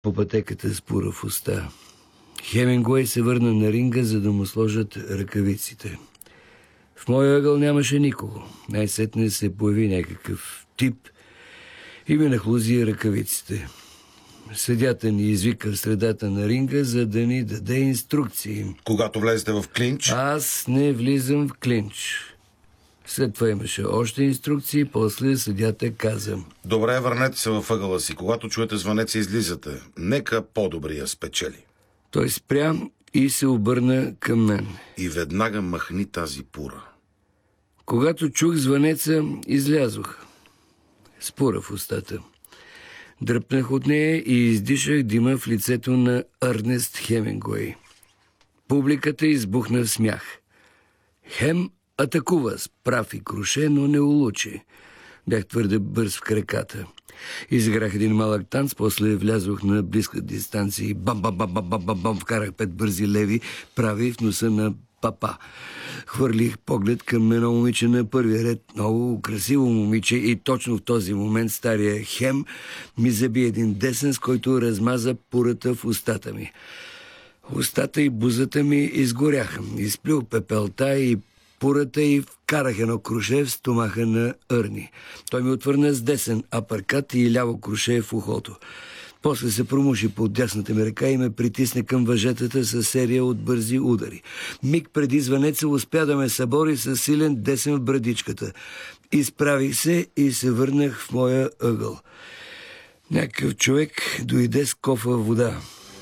По пътеката с пура в уста. Хемингуей се върна на ринга, за да му сложат ръкавиците. В моя ъгъл нямаше никого. Най-сетне се появи някакъв тип и ми нахлузи ръкавиците. Съдята ни извика в средата на ринга, за да ни даде инструкции. Когато влезете в клинч? Аз не влизам в клинч. След това имаше още инструкции, после съдята каза: Добре, върнете се във ъгъла си. Когато чуете звънеца, излизате. Нека по-добрия спечели. Той спря и се обърна към мен. И веднага махни тази пура. Когато чух звънеца, излязох. С пура в устата. Дръпнах от нея и издишах дима в лицето на Ернест Хемингуей. Публиката избухна в смях. Хем атакува с прав и круше, но не улучи. Бях твърде бърз в краката. Изиграх един малък танц, после влязох на близка дистанция и бам-бам-бам-бам-бам-бам вкарах 5 бързи леви, прави в носа на папа. Хвърлих поглед към едно момиче на първия ред, много красиво момиче, и точно в този момент стария Хем ми заби един десен, с който размаза пурата в устата ми. Устата и бузата ми изгоряха. Изплюх пепелта и пурата и вкарах едно круше в стомаха на Ерни. Той ми отвърна с десен апъркат и ляво круше в ухото. После се промуши под дясната ми ръка и ме притисне към въжетата с серия от бързи удари. Миг преди звънеца успя да ме събори с силен десен в брадичката. Изправих се и се върнах в моя ъгъл. Някакъв човек дойде с кофа вода.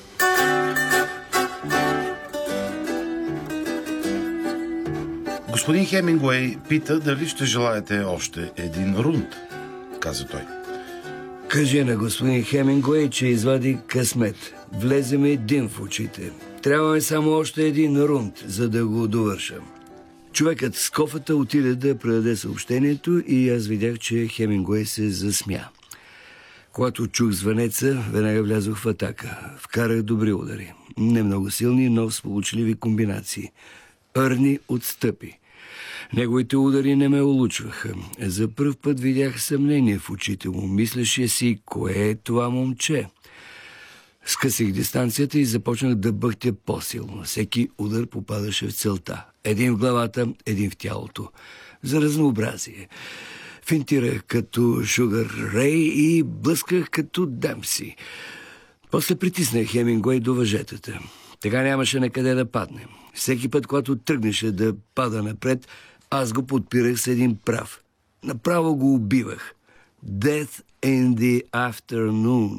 Господин Хемингуей пита дали ще желаете още един рунд, каза той. Кажи на господин Хемингуей, че извади късмет. Влезе ми дим в очите. Трябва ми само още един рунд, за да го довърша. Човекът с кофата отиде да предаде съобщението и аз видях, че Хемингуей се засмя. Когато чух звънеца, веднага влязох в атака. Вкарах добри удари. Не много силни, но сполучливи комбинации. Ерни отстъпи. Неговите удари не ме улучваха. За пръв път видях съмнение в очите му. Мислеше си, кое е това момче? Скъсих дистанцията и започнах да бъхтя по-силно. Всеки удар попадаше в целта. Един в главата, един в тялото. За разнообразие. Финтирах като Шугър Рей и блъсках като Демпси. После притиснах Хемингуей до въжетата. Така нямаше накъде да падне. Всеки път, когато тръгнеше да пада напред, аз го подпирах с един прав. Направо го убивах. Death in the afternoon,